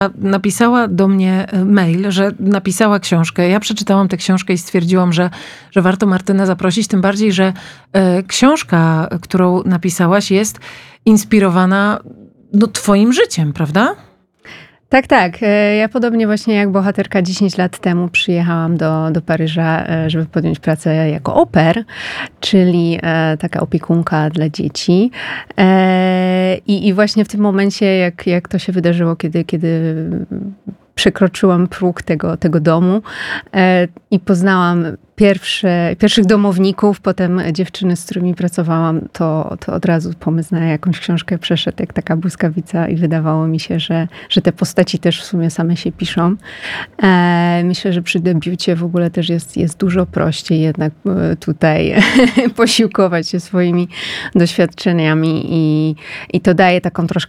napisała do mnie mail, że napisała książkę. Ja przeczytałam tę książkę i stwierdziłam, że warto Martynę zaprosić, tym bardziej, że książka, którą napisałaś, jest inspirowana twoim życiem, prawda? Tak, tak. Ja podobnie właśnie jak bohaterka 10 lat temu przyjechałam do Paryża, żeby podjąć pracę jako au pair, czyli taka opiekunka dla dzieci. I właśnie w tym momencie, jak to się wydarzyło, kiedy przekroczyłam próg tego domu i poznałam pierwszych domowników, potem dziewczyny, z którymi pracowałam, to od razu pomysł na jakąś książkę przeszedł jak taka błyskawica i wydawało mi się, że te postaci też w sumie same się piszą. Myślę, że przy debiucie w ogóle też jest dużo prościej jednak tutaj posiłkować się swoimi doświadczeniami i to daje taką troszkę